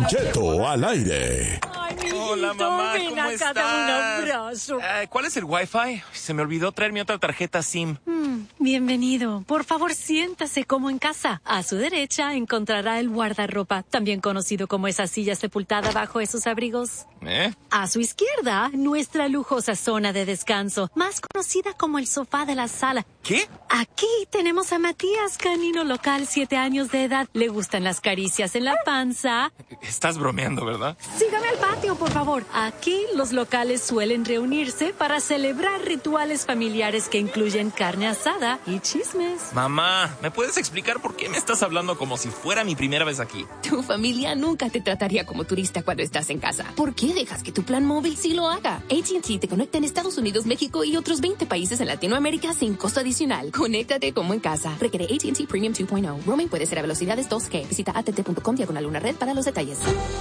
Cheto al aire. Ay, mijito, Hola, mamá, ven ¿cómo acá, estás? dame un abrazo. ¿Cuál es el Wi-Fi? Se me olvidó traer mi otra tarjeta SIM. Bienvenido. Por favor, siéntase como en casa. A su derecha encontrará el guardarropa, también conocido como esa silla sepultada bajo esos abrigos. ¿Eh? A su izquierda, nuestra lujosa zona de descanso, más conocida como el sofá de la sala. ¿Qué? Aquí tenemos a Matías, canino local, 7 años de edad. Le gustan las caricias en la panza. Estás bromeando, ¿verdad? Sígame al patio, por favor. Aquí los locales suelen reunirse para celebrar rituales familiares que incluyen carne asada y chismes. Mamá, ¿me puedes explicar por qué me estás hablando como si fuera mi primera vez aquí? Tu familia nunca te trataría como turista cuando estás en casa. ¿Por qué dejas que tu plan móvil sí lo haga? AT&T te conecta en Estados Unidos, México y otros 20 países en Latinoamérica sin costo adicional. Conéctate como en casa. Requiere AT&T Premium 2.0. Roaming puede ser a velocidades 2G. Visita att.com/red para los detalles.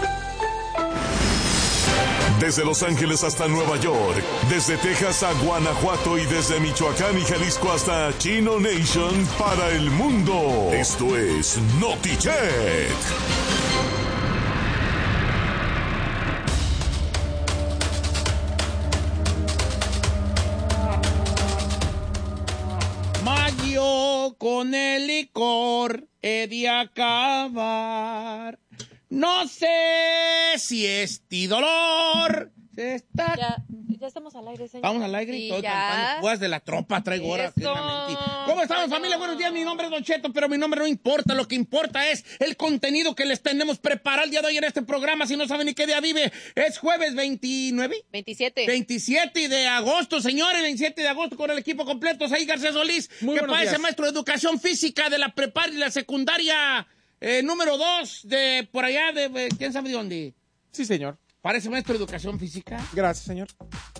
Desde Los Ángeles hasta Nueva York, desde Texas a Guanajuato y desde Michoacán y Jalisco hasta Chino Nation para el mundo. Esto es Notichet. Mayo con el licor he de acabar. No sé si este dolor se está... Ya estamos al aire, señor. Vamos al aire y Sí, todo ya. cantando jugas de la tropa, traigo ahora. Eso. ¿Cómo estamos, familia? Buenos días, mi nombre es Don Cheto, pero mi nombre no importa. Lo que importa es el contenido que les tenemos preparado el día de hoy en este programa. Si no saben ni qué día vive, es jueves 29. 27 de agosto, señores, 27 de agosto con el equipo completo. Ahí García Solís, Muy que buenos parece días. maestro de educación física de la preparia y la secundaria número 2 de por allá de quién sabe de dónde. Sí, señor. Parece maestro de educación física. Gracias, señor.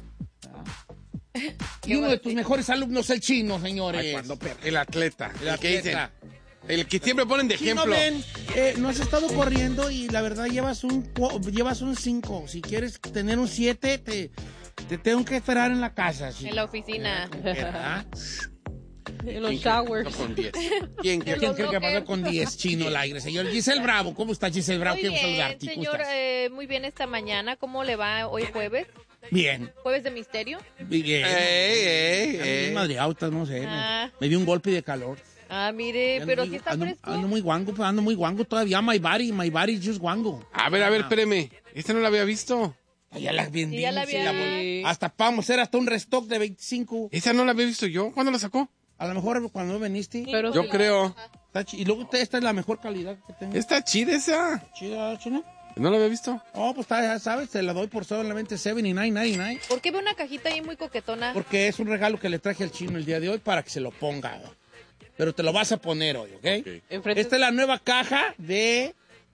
Y uno de tus mejores alumnos, el chino, señores. Ay, cuando el atleta. El atleta. El que siempre ponen de Chino, ejemplo. ven, no has estado corriendo y la verdad llevas un 5. Si quieres tener un 7, te tengo que esperar en la casa. ¿Sí? En la oficina. ¿Verdad? En los showers. No con 10. ¿Quién ¿Quién cree que pasó con 10 chino al aire, señor? Giselle Bravo, ¿cómo está Giselle Bravo? Muy Quiero bien, saludarte. ¿Cómo señor, estás? muy bien esta mañana. ¿Cómo le va hoy jueves? Bien, ¿Jueves de misterio? bien. Bien madreado, no sé. Ah. Me dio un golpe de calor. Ah, mire, pero sí está fresco. Ando muy guango todavía. My body is just guango. A ver, espéreme. Esta no la había visto. Ya la vi. Sí, ya la vi. Hasta vamos a hacer hasta un restock de 25. Esa no la había visto yo. ¿Cuándo la sacó? A lo mejor cuando veniste. Pero Yo sí. creo. Y luego esta es la mejor calidad que tengo. Está chida esa. Chida, china. No la había visto. Oh, pues ya sabes, te la doy por solamente $79.99. ¿Por qué veo una cajita ahí muy coquetona? Porque es un regalo que le traje al chino el día de hoy para que se lo ponga. Pero te lo vas a poner hoy, ¿ok? Enfrente- Esta es la nueva caja de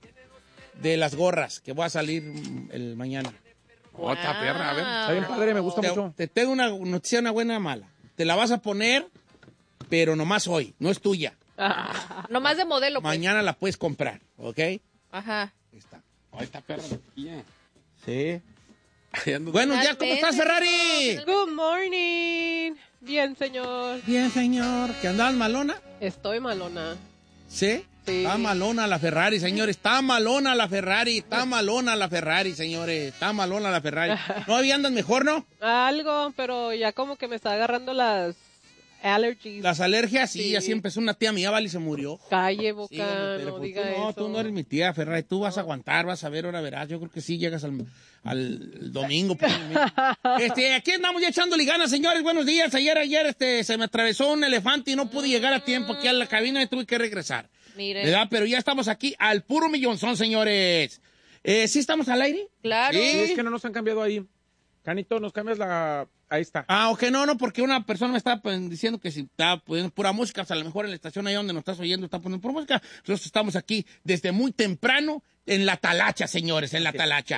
las gorras que va a salir el mañana. Otra perra, a ver. Ah. Está bien padre, me gusta Te, mucho. te tengo una noticia, una buena mala. Te la vas a poner, pero nomás hoy, no es tuya. Nomás de modelo, pues. Mañana la puedes comprar, ¿ok? Ahí Ajá. está. Ay, esta perra. Yeah. Sí. Ahí ando. Buenos días, ¿cómo estás, Ferrari? Good morning. Bien, señor. Bien, señor. ¿Que andabas malona? Estoy malona. ¿Sí? Sí. Está malona la Ferrari, señores. Está malona la Ferrari. Está malona la Ferrari, señores. Está malona la Ferrari. ¿No había andas mejor, no? Algo, pero ya como que me está agarrando las allergies. Las alergias, sí, Sí. así empezó una tía mía, vale, y se murió. Calle, boca, Sí, hombre, pero no pues diga tú no, eso. tú no eres mi tía, Ferrari. Tú vas a aguantar, vas a ver, ahora verás. Yo creo que sí llegas al domingo. Pues, aquí andamos ya echándole ganas, señores. Buenos días. Ayer, se me atravesó un elefante y no pude llegar a tiempo aquí a la cabina y tuve que regresar. Mire. ¿Verdad? Pero ya estamos aquí al puro millonzón, señores. ¿Sí estamos al aire? Claro. Sí, es que no nos han cambiado ahí. Canito, nos cambias la... Ahí está. Ah, ok, no, porque una persona me estaba diciendo que si está poniendo pura música, o sea, a lo mejor en la estación ahí donde nos estás oyendo está poniendo pura música. Nosotros estamos aquí desde muy temprano en la talacha, señores, en la talacha.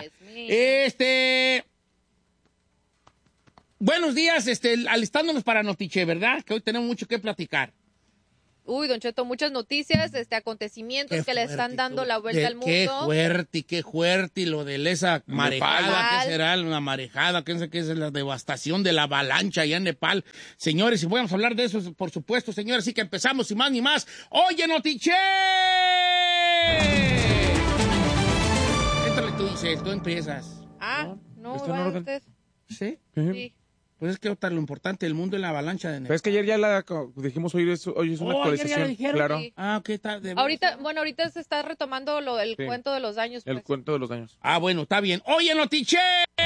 Buenos días, alistándonos para Notiche, ¿verdad? Que hoy tenemos mucho que platicar. Uy, Don Cheto, muchas noticias, acontecimientos que le están dando la vuelta al mundo. Qué fuerte, y lo de esa marejada, Nepal. ¿qué será? Una marejada, qué sé qué es la devastación de la avalancha allá en Nepal. Señores, y vamos a hablar de eso, por supuesto, señores, así que empezamos, sin más ni más. ¡Oye, Notiche! Giselle, tú empiezas. No, ¿Está en orden? usted. ¿Sí? Sí. Pues es que otra lo importante del mundo es la avalancha de Pero es que ayer ya la dijimos, hoy es una ayer ya actualización. la dijeron. Claro. Sí. Ok, está. Ahorita se está retomando el Sí. cuento de los daños. El pues. cuento de los daños. Bueno, está bien. Oye, Notiche.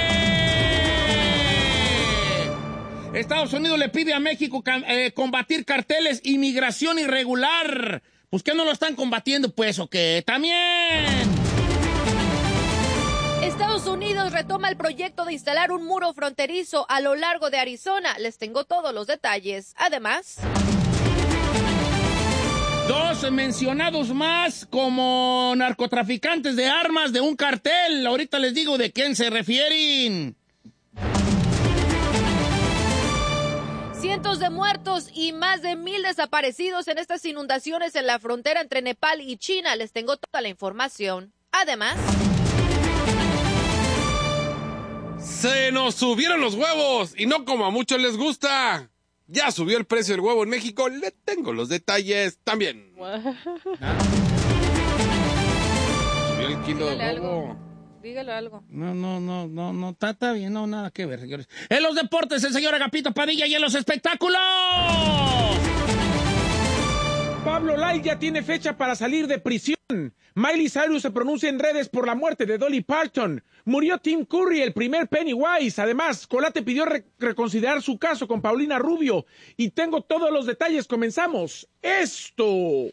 Estados Unidos le pide a México combatir carteles, inmigración irregular. Pues que no lo están combatiendo, pues, ¿o qué? También. Estados Unidos retoma el proyecto de instalar un muro fronterizo a lo largo de Arizona. Les tengo todos los detalles. Además, 2 mencionados más como narcotraficantes de armas de un cartel. Ahorita les digo de quién se refieren. cientos de muertos y más de 1,000 desaparecidos en estas inundaciones en la frontera entre Nepal y China. Les tengo toda la información. Además, Se nos subieron los huevos y no como a muchos les gusta. Ya subió el precio del huevo en México. Le tengo los detalles también. Subió el kilo de huevo. Dígalo algo. No, está bien, no, nada que ver, señores. En los deportes, el señor Agapito Padilla y en los espectáculos. Pablo Lai ya tiene fecha para salir de prisión. Miley Cyrus se pronuncia en redes por la muerte de Dolly Parton. Murió Tim Curry, el primer Pennywise. Además, Colate pidió reconsiderar su caso con Paulina Rubio. Y tengo todos los detalles. Comenzamos. Esto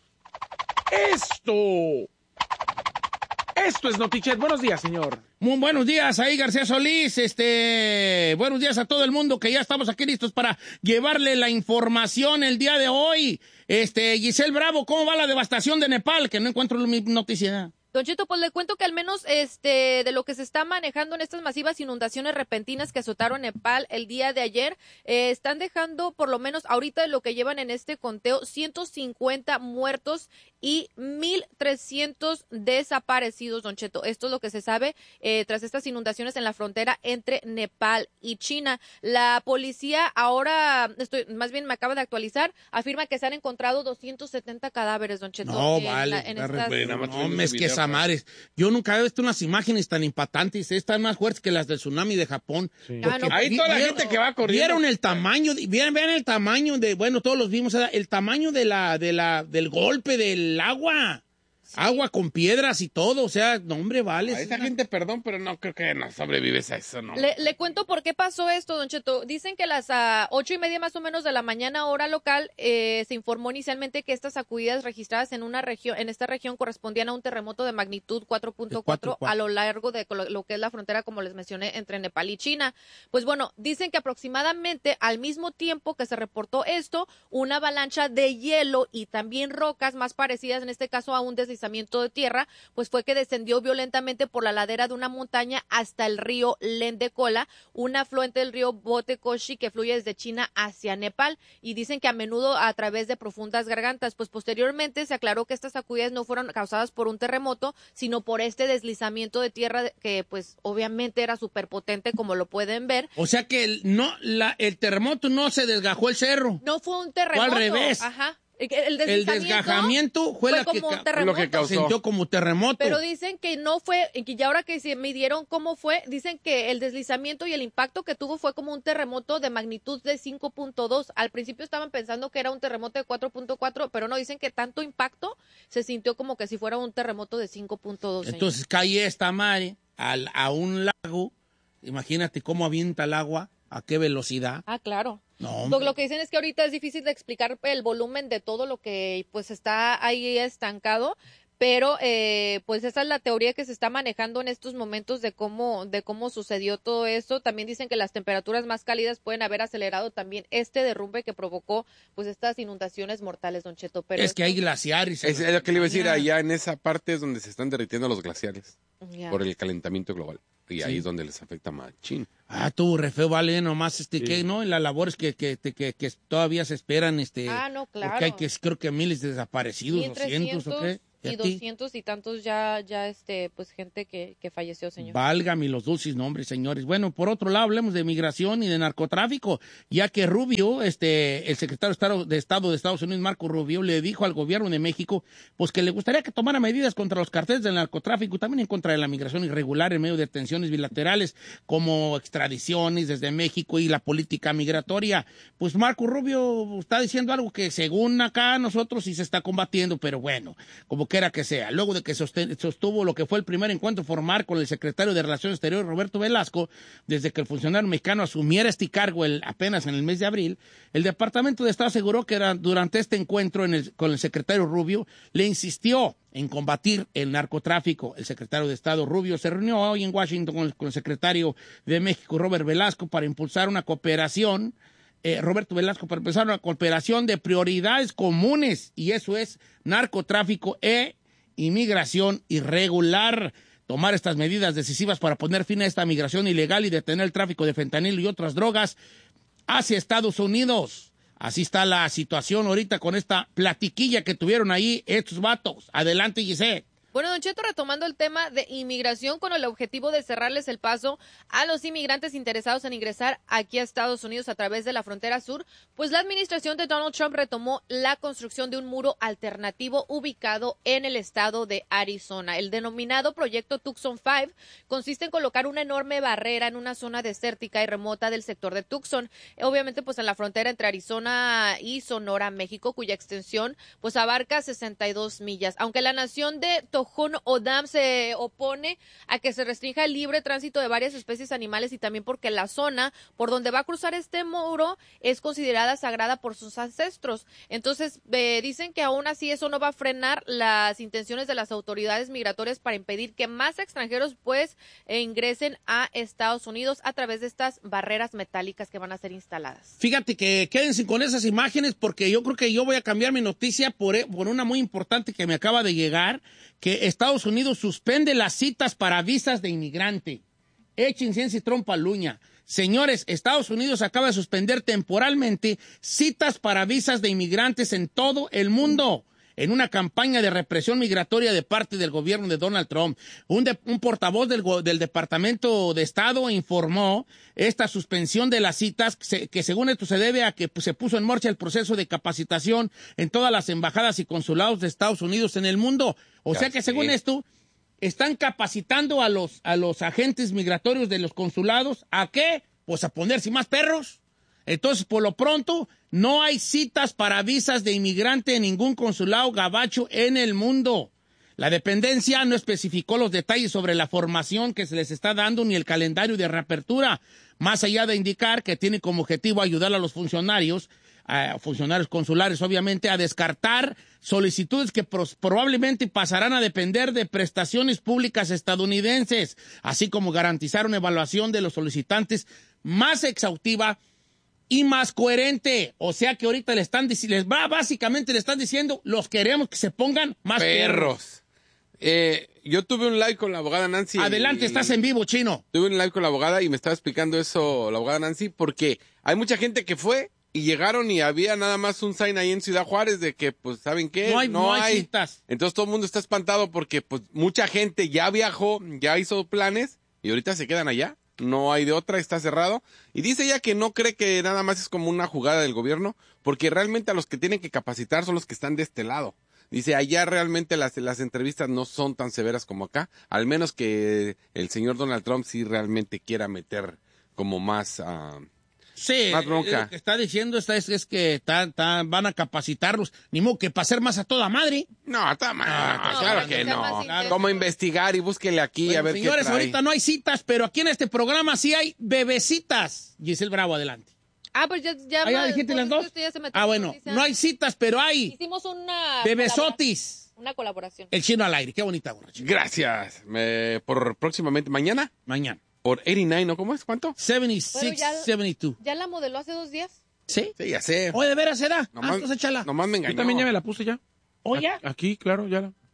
es Notichet. Buenos días, señor. Muy buenos días ahí, García Solís. Buenos días a todo el mundo que ya estamos aquí listos para llevarle la información el día de hoy. Giselle Bravo, ¿cómo va la devastación de Nepal? Que no encuentro mi noticia. Don Cheto, pues le cuento que al menos de lo que se está manejando en estas masivas inundaciones repentinas que azotaron Nepal el día de ayer, están dejando por lo menos ahorita lo que llevan en este conteo 150 muertos y 1,300 desaparecidos, Don Cheto. Esto es lo que se sabe tras estas inundaciones en la frontera entre Nepal y China. La policía ahora, más bien me acaba de actualizar, afirma que se han encontrado 270 cadáveres, Don Cheto. No, vale. No, es que esa madre. Yo nunca he visto unas imágenes tan impactantes. Están más fuertes que las del tsunami de Japón. Sí. Ahí toda la gente que va corriendo. Vieron el tamaño, vean el tamaño de, bueno, todos los vimos, el tamaño del golpe del agua. Sí. Agua con piedras y todo, o sea, no, hombre, vale. A esa gente, perdón, pero no creo que no sobrevives a eso, ¿no? Le cuento por qué pasó esto, Don Cheto. Dicen que a las 8:30 más o menos de la mañana, hora local, se informó inicialmente que estas sacudidas registradas en esta región correspondían a un terremoto de magnitud 4.4 a lo largo de lo que es la frontera, como les mencioné, entre Nepal y China. Pues bueno, dicen que aproximadamente al mismo tiempo que se reportó esto, una avalancha de hielo y también rocas más parecidas, en este caso a un deslizamiento de tierra, pues fue que descendió violentamente por la ladera de una montaña hasta el río Lendekola, un afluente del río Botekoshi que fluye desde China hacia Nepal, y dicen que a menudo a través de profundas gargantas. Pues posteriormente se aclaró que estas sacudidas no fueron causadas por un terremoto, sino por este deslizamiento de tierra que pues obviamente era súper potente, como lo pueden ver. O sea que el terremoto no se desgajó el cerro. No fue un terremoto. Fue al revés. Ajá. El desgajamiento fue lo que causó. Sintió como terremoto. Pero dicen que no fue, que ya ahora que se midieron cómo fue, dicen que el deslizamiento y el impacto que tuvo fue como un terremoto de magnitud de 5.2. Al principio estaban pensando que era un terremoto de 4.4, pero no, dicen que tanto impacto se sintió como que si fuera un terremoto de 5.2. Entonces cae esta madre a un lago, imagínate cómo avienta el agua, a qué velocidad. Ah, claro. No, lo que dicen es que ahorita es difícil de explicar el volumen de todo lo que pues está ahí estancado, pero pues esa es la teoría que se está manejando en estos momentos de cómo sucedió todo esto. También dicen que las temperaturas más cálidas pueden haber acelerado también este derrumbe que provocó pues estas inundaciones mortales, Don Cheto. Pero es que hay glaciares. Es lo que le iba a decir, allá en esa parte es donde se están derritiendo los glaciares por el calentamiento global. Y ahí es donde les afecta más China. Tú, re feo, vale, nomás, que no, y las labores que todavía se esperan, no, claro. Porque hay creo que miles de desaparecidos, 200, ¿o qué? Y 200 y tantos ya pues gente que falleció, señor. Válgame los dulces nombres, señores. Bueno, por otro lado, hablemos de migración y de narcotráfico, ya que Rubio, el secretario de Estado de Estados Unidos, Marco Rubio, le dijo al gobierno de México, pues que le gustaría que tomara medidas contra los carteles del narcotráfico, también en contra de la migración irregular en medio de tensiones bilaterales, como extradiciones desde México y la política migratoria. Pues Marco Rubio está diciendo algo que según acá nosotros sí se está combatiendo, pero bueno, como quiera que sea. Luego de que sostuvo lo que fue el primer encuentro formal con el secretario de Relaciones Exteriores, Roberto Velasco, desde que el funcionario mexicano asumiera este cargo apenas en el mes de abril, el Departamento de Estado aseguró que durante este encuentro con el secretario Rubio le insistió en combatir el narcotráfico. El secretario de Estado Rubio se reunió hoy en Washington con el secretario de México, Robert Velasco, para impulsar una cooperación. Roberto Velasco, para empezar una cooperación de prioridades comunes, y eso es narcotráfico e inmigración irregular. Tomar estas medidas decisivas para poner fin a esta migración ilegal y detener el tráfico de fentanilo y otras drogas hacia Estados Unidos. Así está la situación ahorita con esta platiquilla que tuvieron ahí estos vatos. Adelante, Giselle. Bueno, Don Cheto, retomando el tema de inmigración con el objetivo de cerrarles el paso a los inmigrantes interesados en ingresar aquí a Estados Unidos a través de la frontera sur, pues la administración de Donald Trump retomó la construcción de un muro alternativo ubicado en el estado de Arizona. El denominado Proyecto Tucson 5 consiste en colocar una enorme barrera en una zona desértica y remota del sector de Tucson, obviamente pues en la frontera entre Arizona y Sonora, México, cuya extensión pues abarca 62 millas. Aunque la nación de Tojon O'Dam se opone a que se restrinja el libre tránsito de varias especies animales y también porque la zona por donde va a cruzar este muro es considerada sagrada por sus ancestros. Entonces dicen que aún así eso no va a frenar las intenciones de las autoridades migratorias para impedir que más extranjeros pues ingresen a Estados Unidos a través de estas barreras metálicas que van a ser instaladas. Fíjate que quédense con esas imágenes porque yo creo que yo voy a cambiar mi noticia por una muy importante que me acaba de llegar, que Estados Unidos suspende las citas para visas de inmigrante. Échense en citrón paluña. Señores, Estados Unidos acaba de suspender temporalmente citas para visas de inmigrantes en todo el mundo, en una campaña de represión migratoria de parte del gobierno de Donald Trump. Un portavoz del Departamento de Estado informó esta suspensión de las citas, que según esto se debe a que se puso en marcha el proceso de capacitación en todas las embajadas y consulados de Estados Unidos en el mundo. O sea que según esto, están capacitando a los agentes migratorios de los consulados. ¿A qué? Pues a ponerse más perros. Entonces, por lo pronto, no hay citas para visas de inmigrante en ningún consulado gabacho en el mundo. La dependencia no especificó los detalles sobre la formación que se les está dando ni el calendario de reapertura, más allá de indicar que tiene como objetivo ayudar a los funcionarios consulares, obviamente, a descartar solicitudes que probablemente pasarán a depender de prestaciones públicas estadounidenses, así como garantizar una evaluación de los solicitantes más exhaustiva y más coherente. O sea que ahorita básicamente le están diciendo, los queremos que se pongan más perros. Yo tuve un live con la abogada Nancy. Adelante, estás en vivo, Chino. Tuve un live con la abogada y me estaba explicando eso la abogada Nancy, porque hay mucha gente que fue y llegaron y había nada más un sign ahí en Ciudad Juárez de que, pues, ¿saben qué? No hay citas. Entonces todo el mundo está espantado porque, pues, mucha gente ya viajó, ya hizo planes y ahorita se quedan allá. No hay de otra, está cerrado. Y dice ella que no cree que nada más es como una jugada del gobierno, porque realmente a los que tienen que capacitar son los que están de este lado. Dice, allá realmente las entrevistas no son tan severas como acá, al menos que el señor Donald Trump sí realmente quiera meter como más... Sí, lo que está diciendo es que van a capacitarlos, ni modo que para ser más a toda madre. No, a toda madre, claro que no. Como investigar y búsquele aquí, bueno, a ver señores, qué trae. Ahorita no hay citas, pero aquí en este programa sí hay bebecitas. Giselle Bravo, adelante. Pues ya dijiste las dos. Bueno, no hay citas, pero hay. Hicimos una bebesotis. Una colaboración. El Chino al aire, qué bonita borracha. Gracias. Por próximamente mañana. Por 89, ¿no? ¿Cómo es? ¿Cuánto? 76, 72. ¿Ya la modeló hace 2 días? ¿Sí? Sí, ya sé. Oye, ¿de veras será? Nomás, entonces échala. Nomás me engañó. Yo también ya me la puse ya. ¿Oye? Aquí, claro, ya la...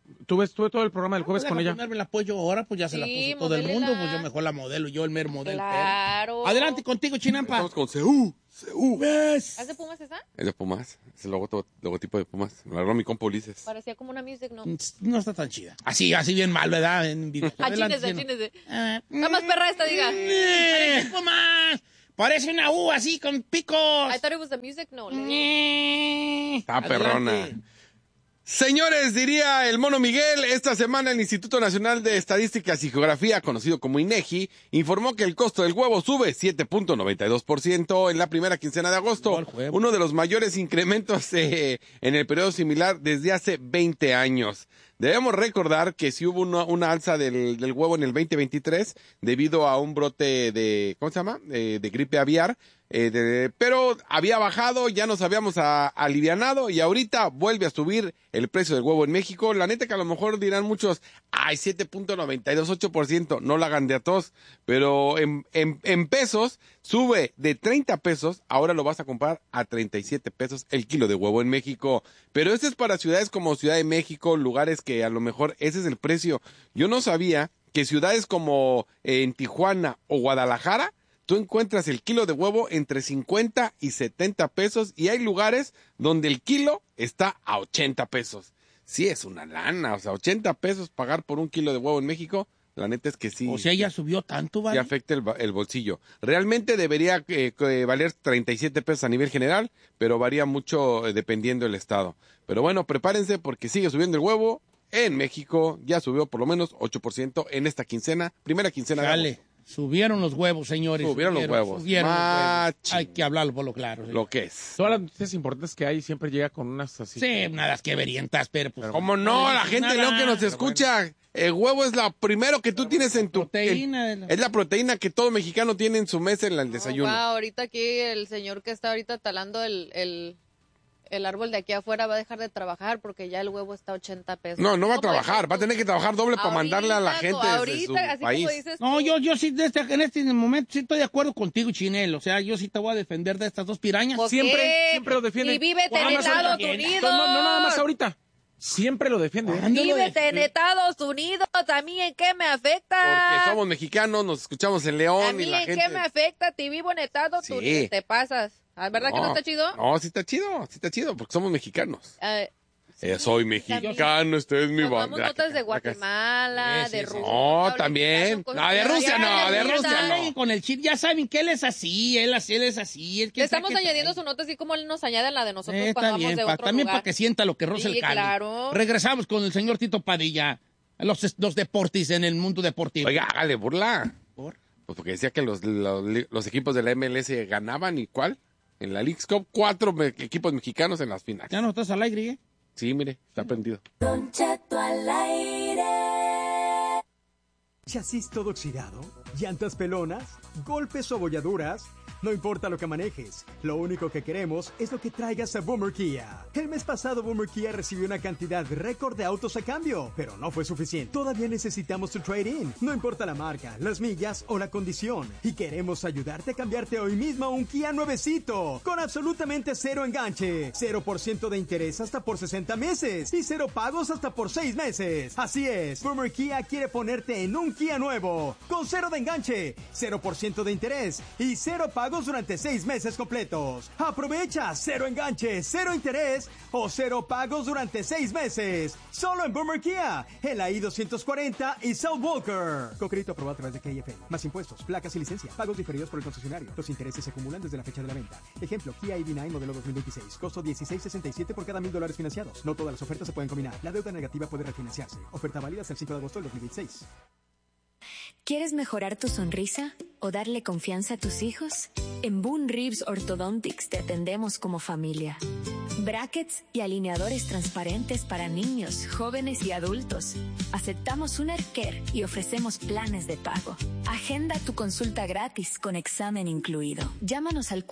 Tuve todo el programa del jueves con ella. Ponerme el apoyo ahora, pues ya se la puso todo el mundo, pues yo mejor la modelo, yo el mero modelo. Claro. Adelante contigo, Chinampa. Vamos con CU. ¿Ves? ¿Es de Pumas esa? Es de Pumas. Es el logotipo de Pumas. Me lo agarró mi compa Ulises. Parecía como una music, ¿no? No está tan chida. Así bien mal, ¿verdad? Achínese. Está más perra esta, diga. Parece Pumas. Parece una U así con picos. I thought it was the music, no. Está perrona. Señores, diría el Mono Miguel, esta semana el Instituto Nacional de Estadísticas y Geografía, conocido como INEGI, informó que el costo del huevo sube 7.92% en la primera quincena de agosto, uno de los mayores incrementos en el periodo similar desde hace 20 años. Debemos recordar que sí hubo una alza del huevo en el 2023 debido a un brote de, ¿cómo se llama? De gripe aviar. Pero había bajado, ya nos habíamos alivianado y ahorita vuelve a subir el precio del huevo en México. La neta que a lo mejor dirán muchos, 7.928%, no la hagan de a tos, pero en pesos sube de 30 pesos, ahora lo vas a comprar a 37 pesos el kilo de huevo en México. Pero esto es para ciudades como Ciudad de México, lugares que a lo mejor ese es el precio. Yo no sabía que ciudades como en Tijuana o Guadalajara, tú encuentras el kilo de huevo entre 50 y 70 pesos y hay lugares donde el kilo está a 80 pesos. Sí, es una lana, o sea, 80 pesos pagar por un kilo de huevo en México, la neta es que sí. O sea, ya subió tanto, ¿vale? Ya afecta el bolsillo. Realmente debería valer 37 pesos a nivel general, pero varía mucho dependiendo del estado. Pero bueno, prepárense porque sigue subiendo el huevo. En México ya subió por lo menos 8% en esta quincena, primera quincena de agosto. Subieron los huevos, señores. Subieron los huevos. Hay que hablarlo por lo claro. Lo que es. Todas las noticias importantes que hay siempre llega con unas así. Sí, nada que verientas, pero pues. ¿Cómo no? La gente no que nos escucha. El huevo es lo primero que tú tienes en tu... proteína. Es la proteína que todo mexicano tiene en su mesa en el desayuno. Ahorita aquí el señor que está ahorita talando el árbol de aquí afuera va a dejar de trabajar porque ya el huevo está a 80 pesos. No va a trabajar, va a tener que trabajar doble para mandarle a la gente desde su país. No, yo sí en este momento sí estoy de acuerdo contigo, Chinel. O sea, yo sí te voy a defender de estas dos pirañas. Siempre lo defiende. Y vívete en Estados Unidos. No nada más ahorita. Siempre lo defiende. Vívete en Estados Unidos. ¿A mí en qué me afecta? Porque somos mexicanos, nos escuchamos en León. ¿A mí y la en gente... qué me afecta? Te vivo en Estados Unidos. Te pasas. ¿Verdad que no está chido? No, sí está chido, porque somos mexicanos. Soy mexicano, este es mi bandera. Tomamos notas de Guatemala, de Rusia. No, también. No, de Rusia no. Con el chip, ya saben que él es así, él es así. Le estamos añadiendo su nota así como él nos añade la de nosotros cuando vamos de otro también lugar. Para que sienta lo que roza el cali. Claro. Regresamos con el señor Tito Padilla. Los deportes en el mundo deportivo. Oiga, hágale burla. ¿Por? Pues porque decía que los equipos de la MLS ganaban, ¿y cuál? En la Leagues Cup, 4 equipos mexicanos en las finales. ¿Ya no estás al aire, eh? Sí, mire, está prendido. Don Cheto al aire. ¿Chasis todo oxidado? ¿Llantas pelonas? ¿Golpes o abolladuras? No importa lo que manejes, lo único que queremos es lo que traigas a Boomer Kia. El mes pasado Boomer Kia recibió una cantidad récord de autos a cambio, pero no fue suficiente. Todavía necesitamos tu trade-in. No importa la marca, las millas o la condición. Y queremos ayudarte a cambiarte hoy mismo a un Kia nuevecito, con absolutamente cero enganche, 0% de interés hasta por 60 meses y 0 pagos hasta por 6 meses. Así es, Boomer Kia quiere ponerte en un Kia nuevo, con 0 de enganche, 0% de interés y 0 pagos durante 6 meses completos. Aprovecha 0 enganche, 0 interés o 0 pagos durante 6 meses. Solo en Boomer Kia, en la I-240 y South Walker. Con crédito aprobado a través de KFL. Más impuestos, placas y licencia. Pagos diferidos por el concesionario. Los intereses se acumulan desde la fecha de la venta. Ejemplo, Kia EV9 modelo 2026. Costo $16.67 por cada $1,000 financiados. No todas las ofertas se pueden combinar. La deuda negativa puede refinanciarse. Oferta válida hasta el 5 de agosto del 2026. ¿Quieres mejorar tu sonrisa o darle confianza a tus hijos? En Boone Reeves Orthodontics te atendemos como familia. Brackets y alineadores transparentes para niños, jóvenes y adultos. Aceptamos un AirCare y ofrecemos planes de pago. Agenda tu consulta gratis con examen incluido. Llámanos al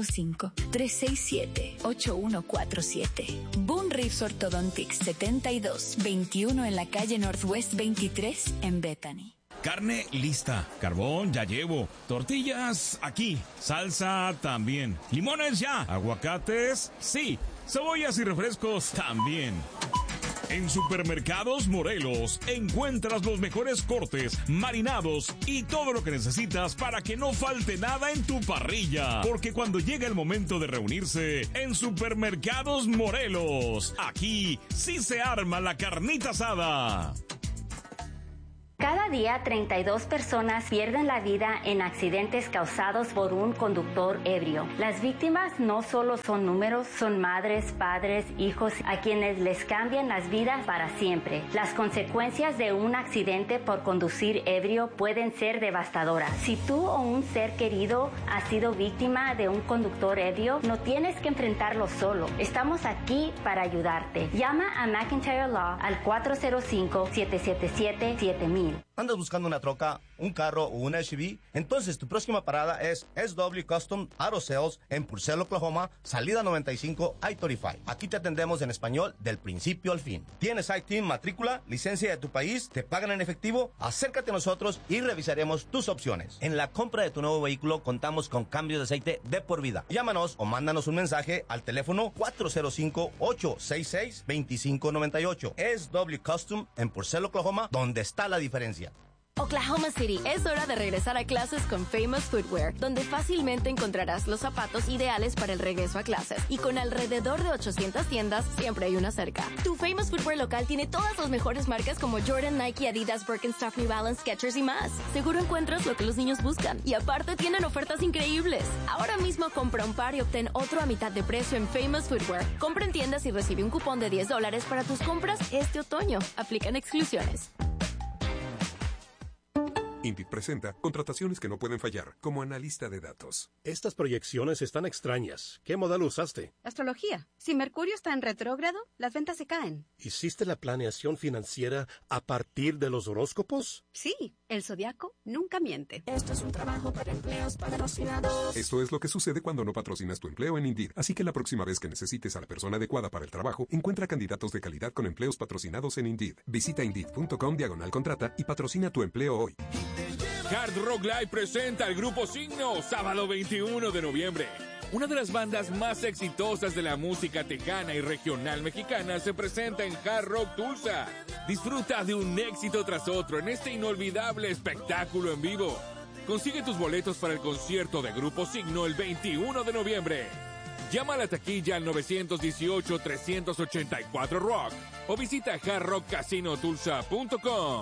405-367-8147. Boone Reeves Orthodontics 7221 en la calle Northwest 23 en Bethany. Carne lista, carbón ya llevo, tortillas aquí, salsa también, limones ya, aguacates sí, cebollas y refrescos también. En Supermercados Morelos encuentras los mejores cortes, marinados y todo lo que necesitas para que no falte nada en tu parrilla. Porque cuando llega el momento de reunirse en Supermercados Morelos, aquí sí se arma la carnita asada. Cada día 32 personas pierden la vida en accidentes causados por un conductor ebrio. Las víctimas no solo son números, son madres, padres, hijos a quienes les cambian las vidas para siempre. Las consecuencias de un accidente por conducir ebrio pueden ser devastadoras. Si tú o un ser querido ha sido víctima de un conductor ebrio, no tienes que enfrentarlo solo. Estamos aquí para ayudarte. Llama a McIntyre Law al 405-777-7000. ¿Andas buscando una troca, un carro o una SUV? Entonces tu próxima parada es SW Custom Auto Sales en Purcell, Oklahoma, salida 95 I-35. Aquí te atendemos en español del principio al fin. ¿Tienes ITIN, matrícula, licencia de tu país? ¿Te pagan en efectivo? Acércate a nosotros y revisaremos tus opciones. En la compra de tu nuevo vehículo contamos con cambios de aceite de por vida. Llámanos o mándanos un mensaje al teléfono 405-866-2598. SW Custom en Purcell, Oklahoma, donde está la diferencia. Oklahoma City, es hora de regresar a clases con Famous Footwear, donde fácilmente encontrarás los zapatos ideales para el regreso a clases. Y con alrededor de 800 tiendas, siempre hay una cerca. Tu Famous Footwear local tiene todas las mejores marcas como Jordan, Nike, Adidas, Birkenstock, New Balance, Skechers y más. Seguro encuentras lo que los niños buscan. Y aparte tienen ofertas increíbles. Ahora mismo compra un par y obtén otro a mitad de precio en Famous Footwear. Compra en tiendas y recibe un cupón de $10 para tus compras este otoño. Aplican exclusiones. Indeed presenta contrataciones que no pueden fallar, como analista de datos. Estas proyecciones están extrañas. ¿Qué modelo usaste? Astrología. Si Mercurio está en retrógrado, las ventas se caen. ¿Hiciste la planeación financiera a partir de los horóscopos? Sí, el zodiaco nunca miente. Esto es un trabajo para empleos patrocinados. Esto es lo que sucede cuando no patrocinas tu empleo en Indeed. Así que la próxima vez que necesites a la persona adecuada para el trabajo, encuentra candidatos de calidad con empleos patrocinados en Indeed. Visita Indeed.com/contrata y patrocina tu empleo hoy. Hard Rock Live presenta al Grupo Signo, sábado 21 de noviembre. Una de las bandas más exitosas de la música tejana y regional mexicana se presenta en Hard Rock Tulsa. Disfruta de un éxito tras otro en este inolvidable espectáculo en vivo. Consigue tus boletos para el concierto de Grupo Signo el 21 de noviembre. Llama a la taquilla al 918-384-ROCK o visita hardrockcasinotulsa.com.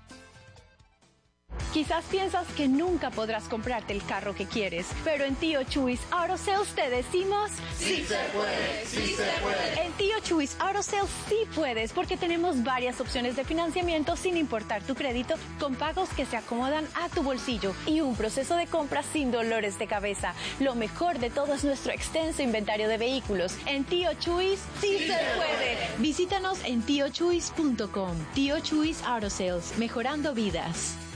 Quizás piensas que nunca podrás comprarte el carro que quieres, pero en Tío Chuys Auto Sales te decimos ¡sí se puede! ¡Sí se puede! En Tío Chuys Auto Sales sí puedes, porque tenemos varias opciones de financiamiento sin importar tu crédito, con pagos que se acomodan a tu bolsillo y un proceso de compra sin dolores de cabeza. Lo mejor de todo es nuestro extenso inventario de vehículos. En Tío Chuys sí se puede. Visítanos en tiochuys.com. Tío Chuys Auto Sales, mejorando vidas.